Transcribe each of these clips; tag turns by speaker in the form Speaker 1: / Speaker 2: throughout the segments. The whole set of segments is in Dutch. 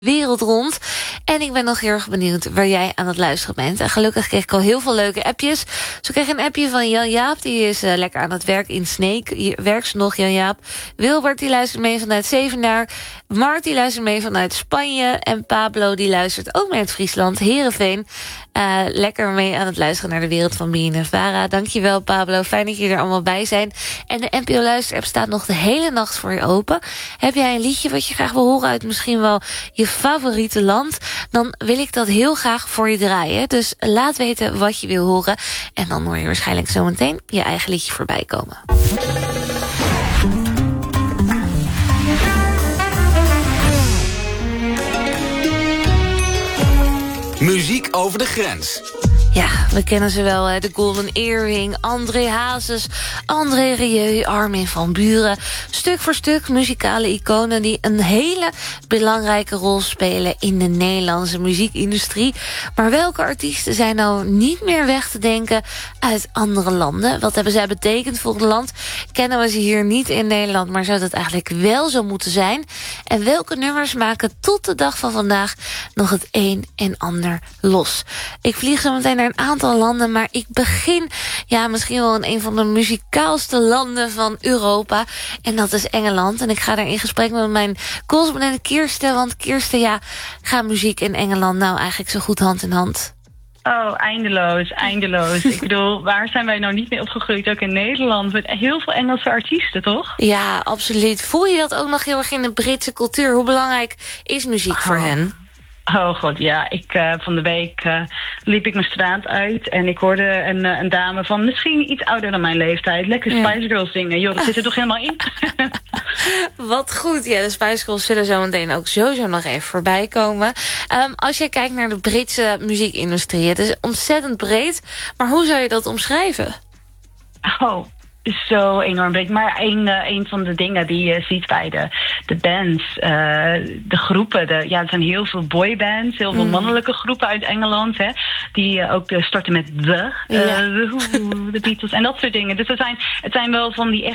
Speaker 1: wereld rond. En ik ben nog heel erg benieuwd waar jij aan het luisteren bent. En gelukkig kreeg ik al heel veel leuke appjes. Zo kreeg ik een appje van Jan-Jaap. Die is lekker aan het werk in Sneek. Werkt ze nog, Jan-Jaap. Wilbert die luistert mee vanuit Zevenaar. Mart die luistert mee vanuit Spanje. En Pablo die luistert ook mee uit Friesland. Heerenveen. Lekker mee aan het luisteren naar de wereld van BNNVARA. Dankjewel Pablo, fijn dat jullie er allemaal bij zijn. En de NPO Luisterapp staat nog de hele nacht voor je open. Heb jij een liedje wat je graag wil horen uit misschien wel je favoriete land? Dan wil ik dat heel graag voor je draaien. Dus laat weten wat je wil horen. En dan hoor je waarschijnlijk zometeen je eigen liedje voorbij komen.
Speaker 2: Muziek over de grens.
Speaker 1: Ja, we kennen ze wel, hè? De Golden Earring, André Hazes, André Rieu, Armin van Buuren. Stuk voor stuk muzikale iconen die een hele belangrijke rol spelen in de Nederlandse muziekindustrie. Maar welke artiesten zijn nou niet meer weg te denken uit andere landen? Wat hebben zij betekend voor het land? Kennen we ze hier niet in Nederland, maar zou dat eigenlijk wel zo moeten zijn? En welke nummers maken tot de dag van vandaag nog het een en ander los? Ik vlieg zo meteen naar een aantal landen, maar ik begin misschien wel in een van de muzikaalste landen van Europa. En dat is Engeland. En ik ga daar in gesprek met mijn correspondent Kirsten. Want Kirsten, gaan muziek in Engeland nou eigenlijk zo goed hand in hand?
Speaker 3: Oh, eindeloos. Ik bedoel, waar zijn wij nou niet mee opgegroeid? Ook in Nederland, met heel veel Engelse artiesten, toch?
Speaker 1: Ja, absoluut. Voel je dat ook nog heel erg in de Britse cultuur? Hoe belangrijk is muziek voor hen?
Speaker 3: Oh god, ja. Van de week liep ik mijn straat uit en ik hoorde een dame van misschien iets ouder dan mijn leeftijd lekker Spice Girls zingen. Joh, dat zit er toch helemaal in?
Speaker 1: Wat goed. Ja, de Spice Girls zullen zo meteen ook sowieso nog even voorbij komen. Als je kijkt naar de Britse muziekindustrie, het is ontzettend breed. Maar hoe zou je dat omschrijven?
Speaker 3: Oh, zo enorm breed. Maar een van de dingen die je ziet bij de bands, de groepen. Er zijn heel veel boybands, heel veel mannelijke groepen uit Engeland. Hè, die ook starten met de Beatles en dat soort dingen. Dus het zijn wel van die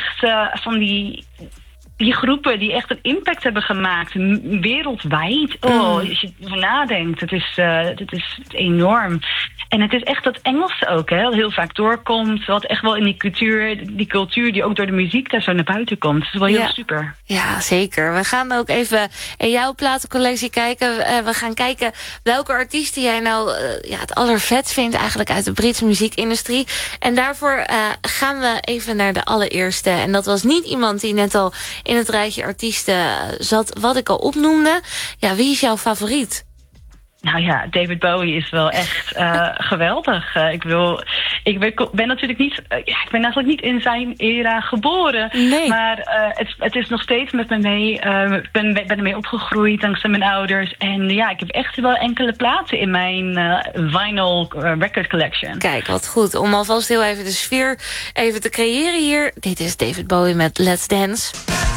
Speaker 3: die groepen die echt een impact hebben gemaakt, wereldwijd. Als je erover nadenkt, het is enorm. En het is echt dat Engelse ook, hè, dat heel vaak doorkomt. Wat echt wel in die cultuur die ook door de muziek daar zo naar buiten komt. Dat is wel heel super.
Speaker 1: Ja, zeker. We gaan ook even in jouw platencollectie kijken. We gaan kijken welke artiesten jij nou het allervetst vindt eigenlijk uit de Britse muziekindustrie. En daarvoor gaan we even naar de allereerste. En dat was niet iemand die net al in het rijtje artiesten zat wat ik al opnoemde. Ja, wie is jouw favoriet?
Speaker 3: Nou ja, David Bowie is wel echt geweldig. Ik ben natuurlijk niet, ik ben eigenlijk niet in zijn era geboren. Nee. Maar het is nog steeds met me mee. Ik ben ermee opgegroeid dankzij mijn ouders. En ja, ik heb echt wel enkele platen in mijn vinyl record collection.
Speaker 1: Kijk, wat goed. Om alvast heel even de sfeer even te creëren hier. Dit is David Bowie met Let's Dance.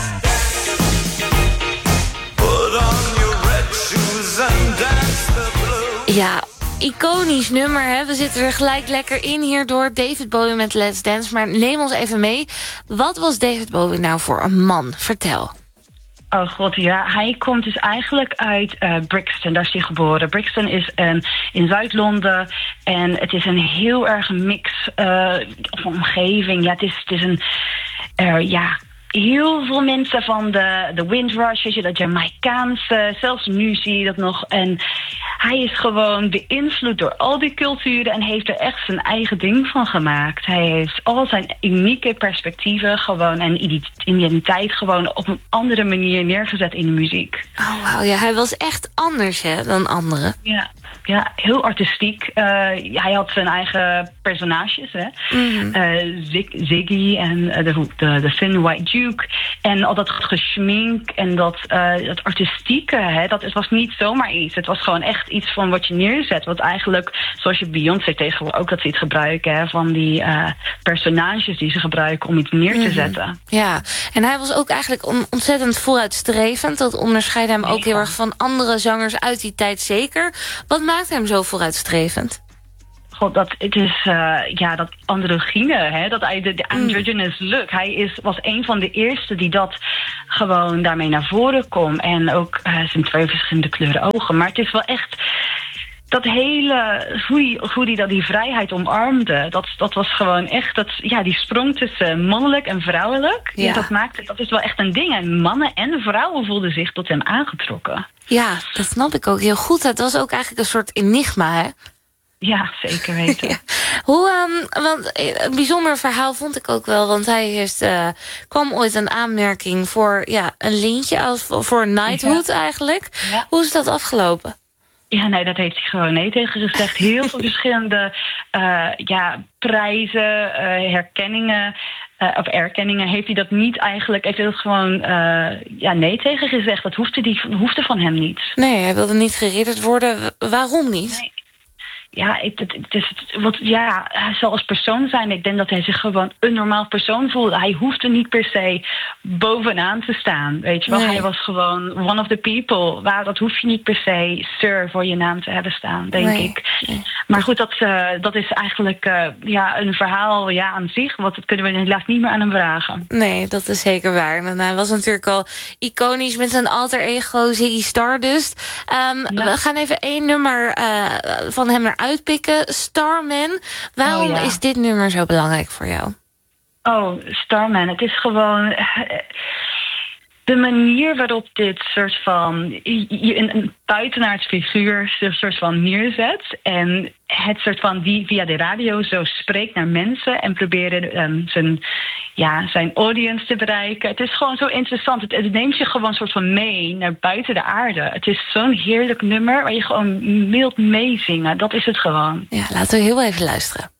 Speaker 1: Ja, iconisch nummer, hè? We zitten er gelijk lekker in hierdoor. David Bowie met Let's Dance. Maar neem ons even mee. Wat was David Bowie nou voor een man? Vertel.
Speaker 3: Oh god, ja. Hij komt dus eigenlijk uit Brixton. Daar is hij geboren. Brixton is in Zuid-Londen. En het is een heel erg mix omgeving. Ja, het is een... heel veel mensen van de Windrush, dat Jamaicaanse, zelfs nu zie je dat nog. En hij is gewoon beïnvloed door al die culturen en heeft er echt zijn eigen ding van gemaakt. Hij heeft al zijn unieke perspectieven gewoon en identiteit gewoon op een andere manier neergezet in de muziek.
Speaker 1: Oh wow, ja, hij was echt anders dan anderen.
Speaker 3: Ja, heel artistiek. Hij had zijn eigen personages, hè. Ziggy en de Thin White Duke. En al dat geschmink en dat artistieke, hè, het was niet zomaar iets. Het was gewoon echt iets van wat je neerzet. Wat eigenlijk, zoals je Beyoncé tegenwoordig ook dat ze iets gebruiken, hè, van die personages die ze gebruiken om iets neer te zetten.
Speaker 1: Ja, en hij was ook eigenlijk ontzettend vooruitstrevend. Dat onderscheidt hem ook heel erg van andere zangers uit die tijd zeker. Wat maakt hem zo vooruitstrevend?
Speaker 3: God, dat het is dat androgyne, hè, dat de androgynous look. Hij was een van de eerste die dat gewoon daarmee naar voren kwam. En ook zijn 2 verschillende kleuren ogen. Maar het is wel echt dat hele hoe die die vrijheid omarmde. Dat was gewoon echt die sprong tussen mannelijk en vrouwelijk.
Speaker 1: Ja.
Speaker 3: Dat is wel echt een ding. En mannen en vrouwen voelden zich tot hem aangetrokken.
Speaker 1: Ja, dat snap ik ook heel goed. Het was ook eigenlijk een soort enigma, hè?
Speaker 3: Ja, zeker weten.
Speaker 1: Ja. Want een bijzonder verhaal vond ik ook wel. Want hij kwam ooit een aanmerking voor een lintje, voor knighthood eigenlijk. Ja. Hoe is dat afgelopen?
Speaker 3: Ja, nee, dat heeft hij gewoon nee tegen gezegd. Heel veel verschillende prijzen, herkenningen. Of erkenningen heeft hij dat niet eigenlijk. Heeft hij dat gewoon nee tegen gezegd. Dat hoefde van hem niet.
Speaker 1: Nee, hij wilde niet geridderd worden. Waarom niet?
Speaker 3: Nee. Ja, hij zal als persoon zijn. Ik denk dat hij zich gewoon een normaal persoon voelde. Hij hoefde niet per se bovenaan te staan. Weet je wel, Hij was gewoon one of the people. Dat hoef je niet per se sir voor je naam te hebben staan, denk ik. Nee. Maar goed, dat is eigenlijk een verhaal aan zich. Want dat kunnen we helaas niet meer aan hem vragen.
Speaker 1: Nee, dat is zeker waar. En hij was natuurlijk al iconisch met zijn alter ego Ziggy Stardust. We gaan even 1 nummer van hem uitpikken. Starman. Waarom is dit nummer zo belangrijk voor jou? Oh,
Speaker 3: Starman. Het is gewoon de manier waarop dit soort van een buitenaards figuur een soort van neerzet. En het soort van die via de radio zo spreekt naar mensen en proberen zijn audience te bereiken. Het is gewoon zo interessant. Het neemt je gewoon soort van mee naar buiten de aarde. Het is zo'n heerlijk nummer waar je gewoon wilt meezingen. Dat is het gewoon.
Speaker 1: Ja, laten we heel even luisteren.